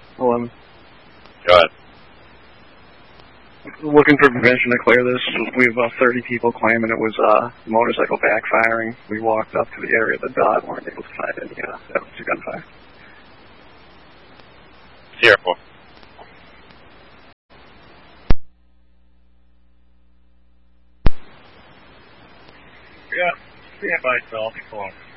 11. Go ahead. Looking for permission to clear this. We have about 30 people claiming it was motorcycle backfiring. We walked up to the area of the dot, weren't able to find any evidence of gunfire. Sierra 4. Yeah, stand by, Salt.